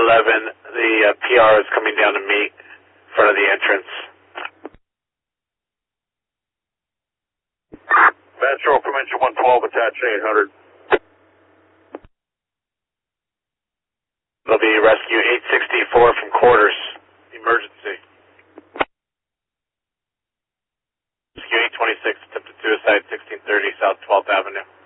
11, the PR is coming down to meet in front of the entrance. Metro Provincial 112, attach 800. There'll be rescue 864 from quarters. Emergency. Rescue 826 attempted suicide 1630 South 12th Avenue.